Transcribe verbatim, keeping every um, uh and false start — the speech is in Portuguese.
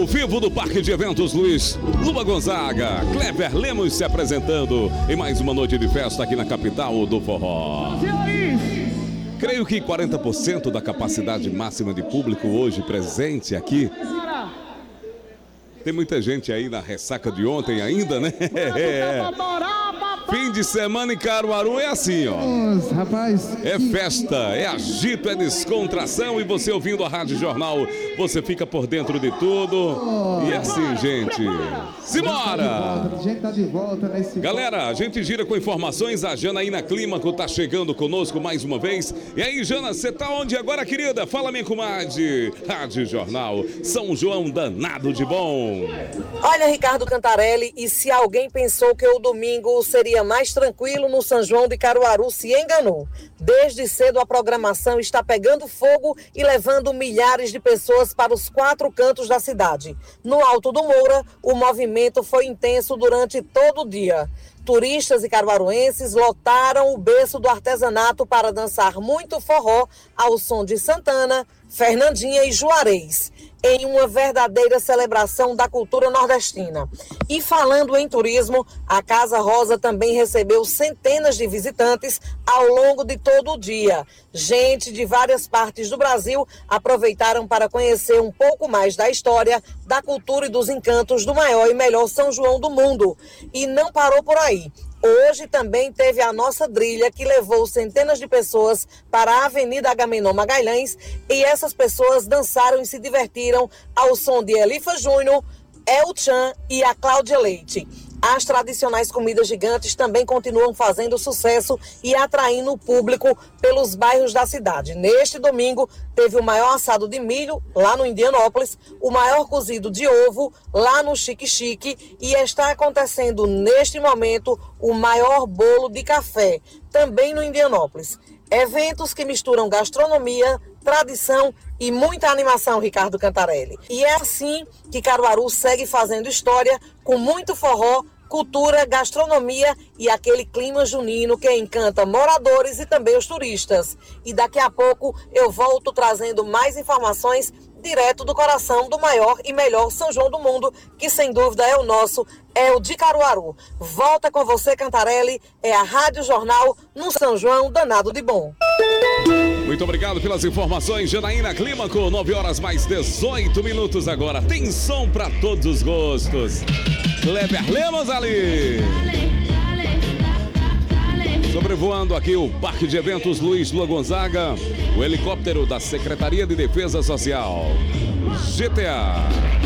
Ao vivo do Parque de Eventos Luiz Lua Gonzaga, Cleber Lemos se apresentando em mais uma noite de festa aqui na capital do forró. Creio que quarenta por cento da capacidade máxima de público hoje presente aqui. Tem muita gente aí na ressaca de ontem ainda, né? É. Fim de semana em Caruaru é assim, ó. Nossa, rapaz. É festa, é agito, é descontração. E você ouvindo a Rádio Jornal, você fica por dentro de tudo. E é assim, gente. Simbora! A gente tá de volta nesse... Galera, a gente gira com informações. A Janaína Clímaco tá chegando conosco mais uma vez. E aí, Jana, você tá onde agora, querida? Fala, minha comadre. Rádio Jornal, São João danado de bom. Olha, Ricardo Cantarelli, e se alguém pensou que o domingo seria mais tranquilo no São João de Caruaru, se enganou. Desde cedo a programação está pegando fogo e levando milhares de pessoas para os quatro cantos da cidade. No Alto do Moura, o movimento foi intenso durante todo o dia. Turistas e caruaruenses lotaram o berço do artesanato para dançar muito forró ao som de Santana, Fernandinha e Juarez, em uma verdadeira celebração da cultura nordestina. E falando em turismo, a Casa Rosa também recebeu centenas de visitantes ao longo de todo o dia. Gente de várias partes do Brasil aproveitaram para conhecer um pouco mais da história, da cultura e dos encantos do maior e melhor São João do mundo. E não parou por aí. Hoje também teve a nossa trilha que levou centenas de pessoas para a Avenida Agamenon Magalhães e essas pessoas dançaram e se divertiram ao som de Elifa Júnior, El Chan e a Cláudia Leite. As tradicionais comidas gigantes também continuam fazendo sucesso e atraindo o público pelos bairros da cidade. Neste domingo, teve o maior assado de milho, lá no Indianópolis, o maior cozido de ovo, lá no Chique Chique, e está acontecendo, neste momento, o maior bolo de café, também no Indianópolis. Eventos que misturam gastronomia, tradição e muita animação, Ricardo Cantarelli. E é assim que Caruaru segue fazendo história, com muito forró, cultura, gastronomia e aquele clima junino que encanta moradores e também os turistas. E daqui a pouco eu volto trazendo mais informações direto do coração do maior e melhor São João do mundo, que sem dúvida é o nosso, é o de Caruaru. Volta com você, Cantarelli, é a Rádio Jornal no São João danado de bom. Muito obrigado pelas informações, Janaína Clímaco, nove horas mais dezoito minutos agora. Tem som para todos os gostos. Cleber Lemos ali. Sobrevoando aqui o Parque de Eventos Luiz Lua Gonzaga, o helicóptero da Secretaria de Defesa Social, G T A.